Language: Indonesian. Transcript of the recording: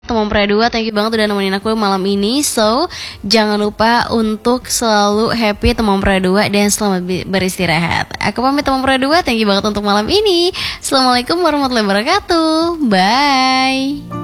teman Pradua, thank you banget udah nemenin aku malam ini. So, jangan lupa untuk selalu happy teman Pradua dan selamat beristirahat. Aku pamit teman Pradua, thank you banget untuk malam ini. Assalamualaikum warahmatullahi wabarakatuh. Bye.